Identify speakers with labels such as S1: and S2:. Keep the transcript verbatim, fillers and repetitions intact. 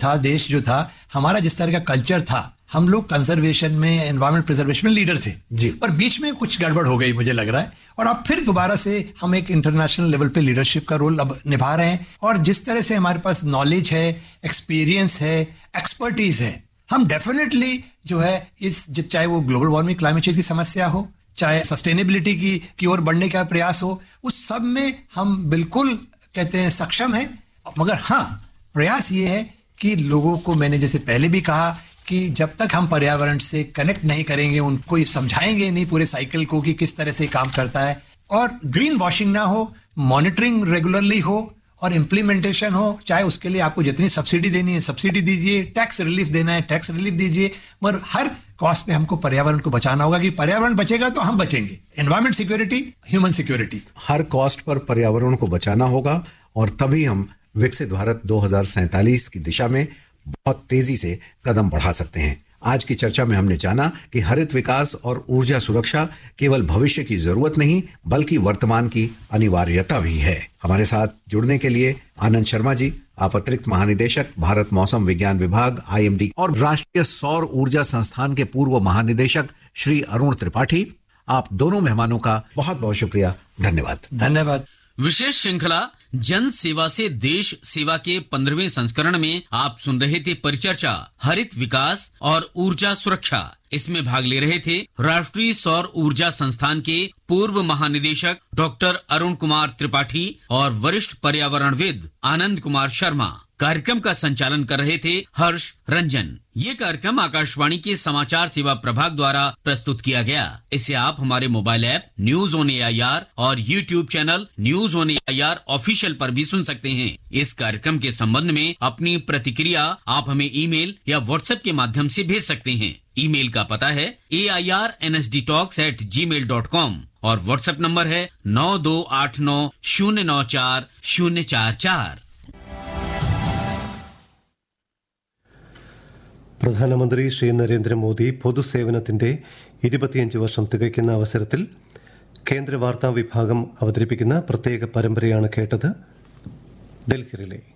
S1: था, देश जो था, हमारा जिस तरह का कल्चर था, हम लोग कंजर्वेशन में, एनवायरमेंट प्रिजर्वेशन में लीडर थे
S2: जी।
S1: पर बीच में कुछ गड़बड़ हो गई मुझे लग रहा है, और अब फिर दोबारा से हम एक इंटरनेशनल लेवल पे लीडरशिप का रोल अब निभा रहे हैं। और जिस तरह से हमारे पास नॉलेज है, एक्सपीरियंस है, एक्सपर्टीज है, हम डेफिनेटली जो है इस, चाहे वो ग्लोबल वार्मिंग, क्लाइमेट चेंज की समस्या हो, चाहे सस्टेनेबिलिटी की की ओर बढ़ने का प्रयास हो, उस सब में हम बिल्कुल कहते हैं सक्षम हैं। मगर हाँ, प्रयास ये है कि लोगों को, मैंने जैसे पहले भी कहा कि जब तक हम पर्यावरण से कनेक्ट नहीं करेंगे, उनको ये समझाएंगे नहीं पूरे साइकिल को कि किस तरह से काम करता है, और ग्रीन वॉशिंग ना हो, मॉनिटरिंग रेगुलरली हो और इम्प्लीमेंटेशन हो, चाहे उसके लिए आपको जितनी सब्सिडी देनी है सब्सिडी दीजिए, टैक्स रिलीफ देना है टैक्स रिलीफ दीजिए, मगर हर कॉस्ट पे हमको पर्यावरण को बचाना होगा कि पर्यावरण बचेगा तो हम बचेंगे। एनवायरमेंट सिक्योरिटी, ह्यूमन सिक्योरिटी,
S2: हर कॉस्ट पर पर्यावरण को बचाना होगा और तभी हम विकसित भारत दो हज़ार सैंतालीस की दिशा में बहुत तेजी से कदम बढ़ा सकते हैं। आज की चर्चा में हमने जाना कि हरित विकास और ऊर्जा सुरक्षा केवल भविष्य की जरूरत नहीं बल्कि वर्तमान की अनिवार्यता भी है। हमारे साथ जुड़ने के लिए आनंद शर्मा जी, आप अतिरिक्त महानिदेशक भारत मौसम विज्ञान विभाग आई एम डी और राष्ट्रीय सौर ऊर्जा संस्थान के पूर्व महानिदेशक श्री अरुण त्रिपाठी, आप दोनों मेहमानों का बहुत बहुत शुक्रिया, धन्यवाद।
S1: धन्यवाद।
S3: विशेष श्रृंखला जन सेवा से देश सेवा के पंद्रहवें संस्करण में आप सुन रहे थे परिचर्चा हरित विकास और ऊर्जा सुरक्षा। इसमें भाग ले रहे थे राष्ट्रीय सौर ऊर्जा संस्थान के पूर्व महानिदेशक डॉक्टर अरुण कुमार त्रिपाठी और वरिष्ठ पर्यावरणविद आनंद कुमार शर्मा। कार्यक्रम का संचालन कर रहे थे हर्ष रंजन। ये कार्यक्रम आकाशवाणी के समाचार सेवा प्रभाग द्वारा प्रस्तुत किया गया। इसे आप हमारे mobile app news on A I R और YouTube channel news on A I R official पर भी सुन सकते हैं। इस कार्यक्रम के संबंध में अपनी प्रतिक्रिया आप हमें ईमेल या व्हाट्सएप के माध्यम से भेज सकते हैं। ईमेल का पता है ए I R N S D talks eight ji mail dot com और व्हाट्सएप नंबर है नौ दो आठ नौ शून्य नौ चार शून्य चार चार।
S4: പ്രധാനമന്ത്രി ശ്രീ നരേന്ദ്രമോദി പൊതുസേവനത്തിന്റെ ഇരുപത്തിയഞ്ച് വർഷം തികയ്ക്കുന്ന അവസരത്തിൽ കേന്ദ്ര വാർത്താ വിഭാഗം അവതരിപ്പിക്കുന്ന പ്രത്യേക പരമ്പരയാണ് കേട്ടത്. ഡൽഹി റിലേ.